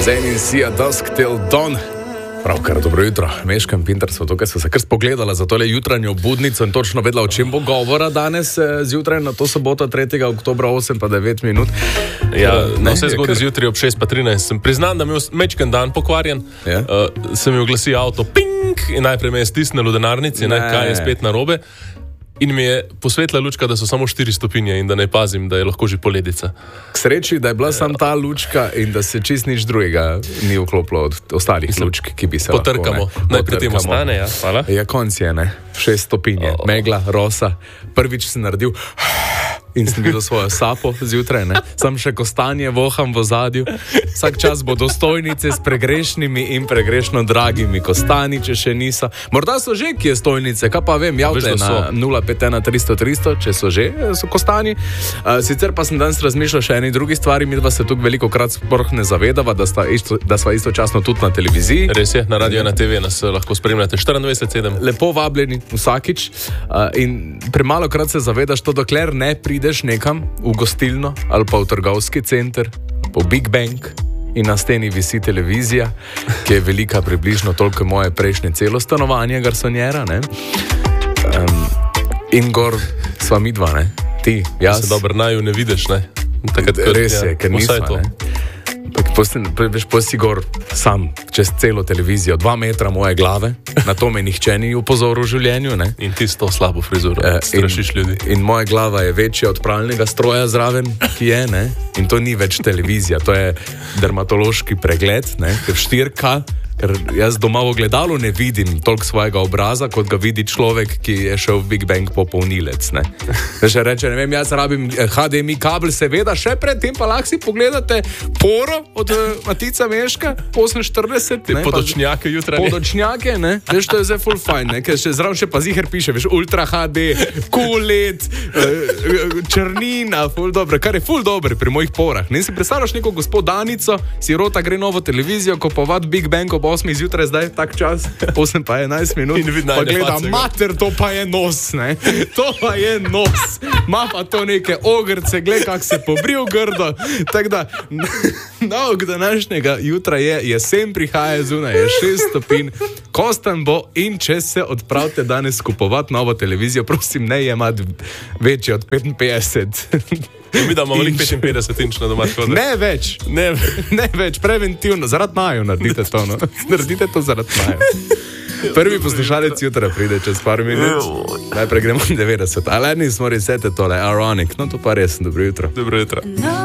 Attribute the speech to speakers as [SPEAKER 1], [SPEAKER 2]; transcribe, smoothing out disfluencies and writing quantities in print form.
[SPEAKER 1] Zane in Sia Dusk Till Dawn. Pravkar, dobro jutro. Meška in Pinter so tukaj, so se kar spogledala za tole jutranjo budnico in točno vedela, o čem bo govora danes zjutraj na to soboto 3. oktobra 8 pa 9 minut.
[SPEAKER 2] Ja, na vse zgodaj zjutraj ob 6 pa 13. Sem priznan, da mi je mečken dan pokvarjen.
[SPEAKER 1] Ja.
[SPEAKER 2] Se mi oglasi avto, ping, in najprej me je stisnilo v denarnici, kaj je spet narobe. In mi je posvetla lučka, da so samo 4 stopinje in da ne pazim, da je lahko že poledica.
[SPEAKER 1] K sreči, da je bila samo ta lučka in da se čist nič drugega ni vklopilo od ostalih lučk, ki bi se
[SPEAKER 2] potrkamo. Naj pri tem ostane, ja, hvala.
[SPEAKER 1] Ja, konc je, ne? 6 stopinje, megla, rosa. Prvič sem naredil in sem videl svojo sapo zjutraj, ne? Sam še kostanje voham v ozadju. Vsak čas bodo stojnice s pregrešnimi in pregrešno dragimi kostani, če še niso. Morda so že kje stojnice, kaj pa vem, javte na 051 300 300, če so že so kostani. Sicer pa sem danes razmišljal še eni drugi stvari, mi dva se tukaj veliko krat sploh ne zavedava, da sva istočasno tudi na televiziji.
[SPEAKER 2] Res je, na radio in na TV nas lahko spremljate 24/7.
[SPEAKER 1] Lepo vabljeni vsakič in premalo krat se zavedaš to, dokler ne prideš nekam v gostilno ali pa v trgovski center, po Big Bang in na steni visi televizija, ki je velika približno toliko moje prejšnje celo stanovanje, garsonjera, ne? In gor sva midva, ne? Ti, jaz.
[SPEAKER 2] Se dobro naju ne vidiš, ne?
[SPEAKER 1] Res je, ker nisva, ne? Potem si gor sam, čez celo televizijo, 2 metra moje glave, na to me nihče ni upozoril v življenju, ne?
[SPEAKER 2] In ti s to slabo frizuro strašiš ljudi.
[SPEAKER 1] In moja glava je večja od pralnega stroja zraven, ki je, ne? In to ni več televizija, to je dermatološki pregled, ne? Ker 4K, ker jaz doma v gledalu ne vidim toliko svojega obraza, kot ga vidi človek, ki je šel v Big Bang popolnilec, ne? Še reče, ne vem, jaz rabim HDMI kabel, seveda, še predtem pa lahko si pogledate poro od Matica Meška, 48, ne?
[SPEAKER 2] Podočnjake jutranje.
[SPEAKER 1] Podočnjake, ne? Veš, to je zdaj full fajn, ne? Ker še zraven še pa ziher piše, veš, Ultra HD, QLED, črnina, full dobro, kar je full dobro pri mojih porah. Ne si predstavljaš neko gospodanico, sirota gre novo televizijo, kupovat Big Bang ob 8 zjutraj, zdaj tak čas, 8 pa 11 minut, pa gleda, mater, to pa je nos, ne? To pa je nos. Ma pa to neke ogrce, gled, kak se pobril grdo. Tako da, nauk današnjega jutra je, jesen prihaja zunaj, je 6 stopinj, kosten bo in če se odpravite danes kupovat novo televizijo, prosim, ne jemati večje od 55.
[SPEAKER 2] Mi da imamo 55 inč na domač hodek.
[SPEAKER 1] Ne več. Ne več, preventivno, zaradi naju naredite to, no. Naredite to zaradi naju. Prvi poslušalec jutra pride čez par minut. Najprej gremo 90. Ali nismo resete tole, Ironic. No to pa res, dobro jutro.
[SPEAKER 2] Dobro jutro.